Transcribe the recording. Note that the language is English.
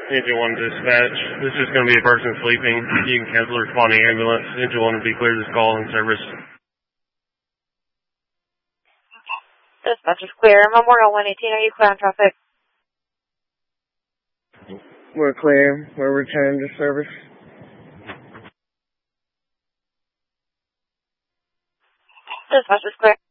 Engine 1 dispatch. This is going to be a person sleeping. You can cancel the responding ambulance. Engine 1 will be clear this call and service. Dispatch is clear. Memorial 118, are you clear on traffic? We're clear. We're returning to service. Dispatch is clear.